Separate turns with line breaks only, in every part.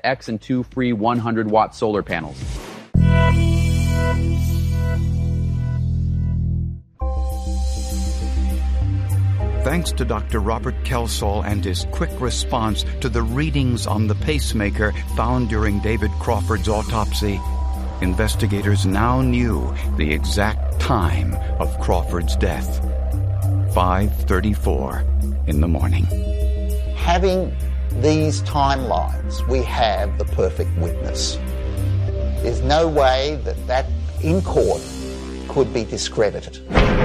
X and 2 free 100-watt solar panels.
Thanks to Dr. Robert Kelsall and his quick response to the readings on the pacemaker found during David Crawford's autopsy, investigators now knew the exact time of Crawford's death. 5:34 in the morning.
Having these timelines, we have the perfect witness. There's no way that in court could be discredited.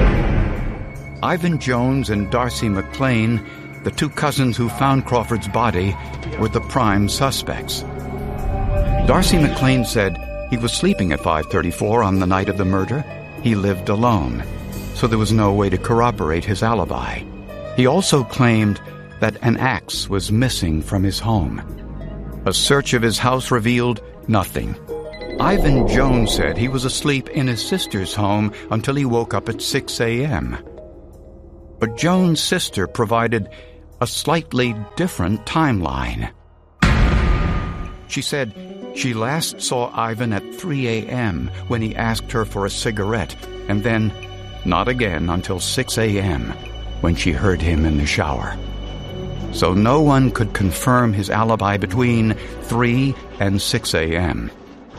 Ivan Jones and Darcy McLean, the two cousins who found Crawford's body, were the prime suspects. Darcy McLean said he was sleeping at 5:34 on the night of the murder. He lived alone, so there was no way to corroborate his alibi. He also claimed that an axe was missing from his home. A search of his house revealed nothing. Ivan Jones said he was asleep in his sister's home until he woke up at 6 a.m. But Jones' sister provided a slightly different timeline. She said she last saw Ivan at 3 a.m. when he asked her for a cigarette, and then not again until 6 a.m. when she heard him in the shower. So no one could confirm his alibi between 3 and 6 a.m.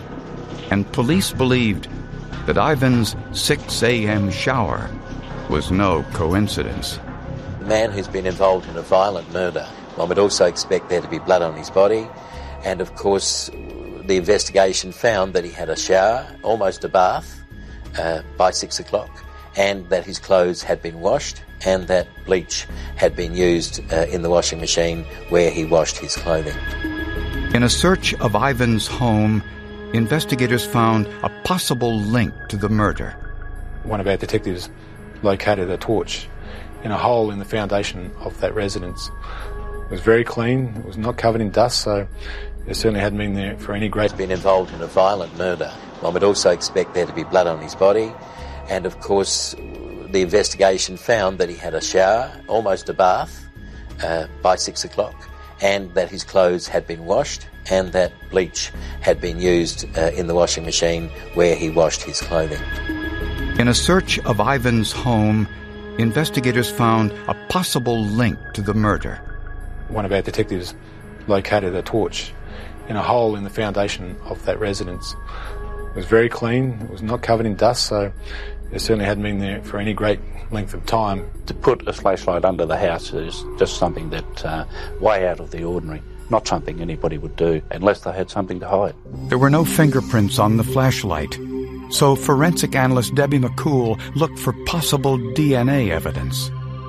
And police believed that Ivan's 6 a.m. shower was no coincidence.
A man who's been involved in a violent murder, one would also expect there to be blood on his body, and of course the investigation found that he had a shower, almost a bath, by 6 o'clock, and that his clothes had been washed, and that bleach had been used in the washing machine where he washed his clothing.
In a search of Ivan's home, investigators found a possible link to the murder.
One of our detectives located a torch in a hole in the foundation of that residence. It was very clean, it was not covered in dust, so it certainly hadn't been there for any great...
Been involved in a violent murder. One would also expect there to be blood on his body, and of course the investigation found that he had a shower, almost a bath, by 6 o'clock, and that his clothes had been washed, and that bleach had been used in the washing machine where he washed his clothing.
In a search of Ivan's home, investigators found a possible link to the murder.
One of our detectives located a torch in a hole in the foundation of that residence. It was very clean, it was not covered in dust, so it certainly hadn't been there for any great length of time.
To put a flashlight under the house is just something that way out of the ordinary, not something anybody would do unless they had something to hide.
There were no fingerprints on the flashlight, so forensic analyst Debbie McCool looked for possible DNA evidence.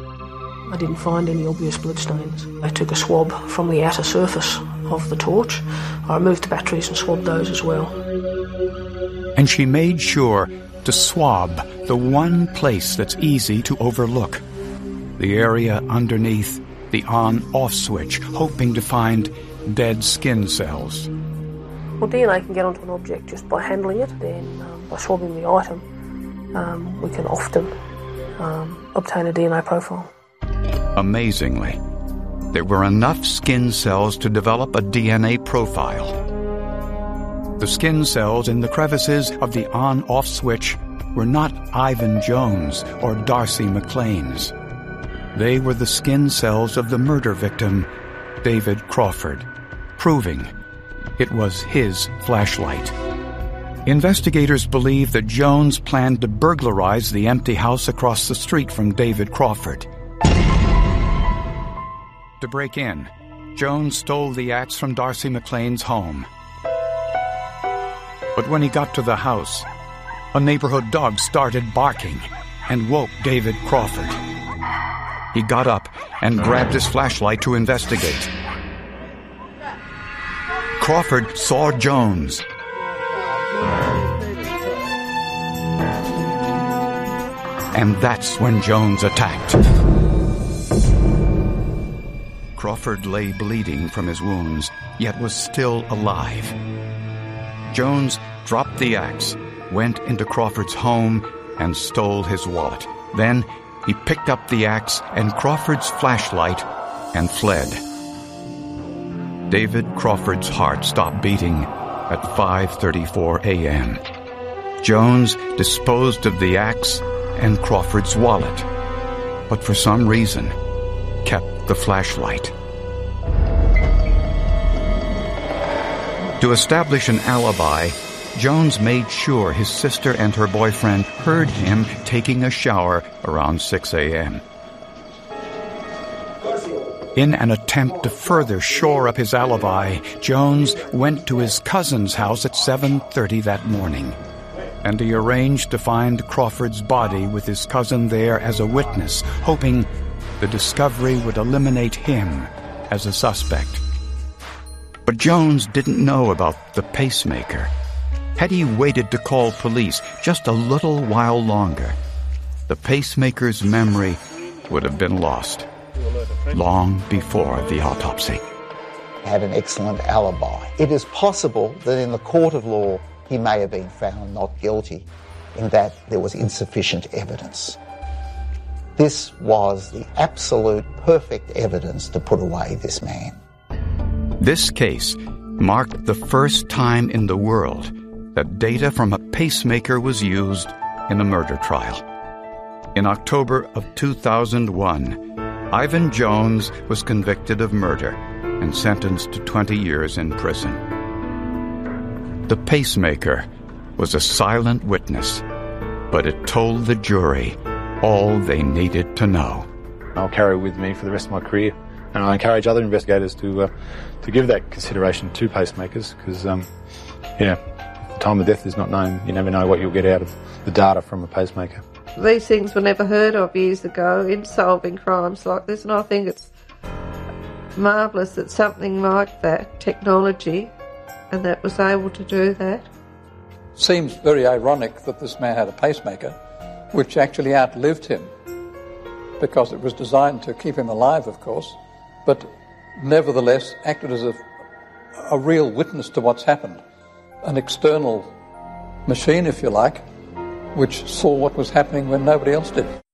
I didn't find any obvious bloodstains. I took a swab from the outer surface of the torch. I removed the batteries and swabbed those as well.
And she made sure to swab the one place that's easy to overlook, the area underneath the on-off switch, hoping to find dead skin cells.
Well, DNA can get onto an object just by handling it. Then by swabbing the item, we can often obtain a DNA profile.
Amazingly, there were enough skin cells to develop a DNA profile. The skin cells in the crevices of the on-off switch were not Ivan Jones or Darcy McLean's. They were the skin cells of the murder victim, David Crawford, proving it was his flashlight. Investigators believe that Jones planned to burglarize the empty house across the street from David Crawford. To break in, Jones stole the axe from Darcy McLean's home. But when he got to the house, a neighborhood dog started barking and woke David Crawford. He got up and grabbed his flashlight to investigate. Crawford saw Jones. And that's when Jones attacked. Crawford lay bleeding from his wounds, yet was still alive. Jones dropped the axe, went into Crawford's home, and stole his wallet. Then he picked up the axe and Crawford's flashlight and fled. David Crawford's heart stopped beating at 5:34 a.m. Jones disposed of the axe and Crawford's wallet, but for some reason kept the flashlight. To establish an alibi, Jones made sure his sister and her boyfriend heard him taking a shower around 6 a.m. In an attempt to further shore up his alibi, Jones went to his cousin's house at 7:30 that morning, and he arranged to find Crawford's body with his cousin there as a witness, hoping the discovery would eliminate him as a suspect. But Jones didn't know about the pacemaker. Had he waited to call police just a little while longer, the pacemaker's memory would have been lost long before the autopsy.
Had an excellent alibi. It is possible that in the court of law he may have been found not guilty in that there was insufficient evidence. This was the absolute perfect evidence to put away this man.
This case marked the first time in the world that data from a pacemaker was used in a murder trial. In October of 2001, Ivan Jones was convicted of murder and sentenced to 20 years in prison. The pacemaker was a silent witness, but it told the jury all they needed to know.
I'll carry it with me for the rest of my career, and I encourage other investigators to give that consideration to pacemakers, because, the time of death is not known. You never know what you'll get out of the data from a pacemaker.
These things were never heard of years ago in solving crimes like this, and I think it's marvellous that something like that, technology, and that was able to do that.
Seems very ironic that this man had a pacemaker, which actually outlived him, because it was designed to keep him alive, of course, but nevertheless acted as a real witness to what's happened. An external machine, if you like, which saw what was happening when nobody else did.